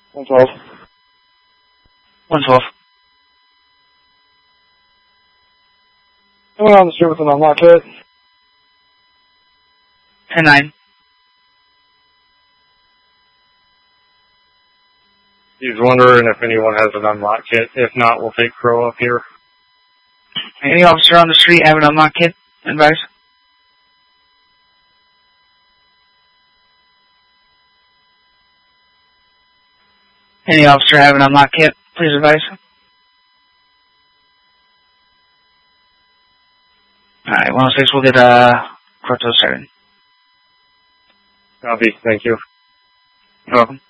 112. 112. Anyone on the street with an unlocked kit? 10-9. He's wondering if anyone has an unlock kit. If not, we'll take Crow up here. Any officer on the street have an unlock kit? Advise. Any officer have an unlock kit? Please advise. Alright, 106, we'll get Corto started. Copy, thank you. You're welcome.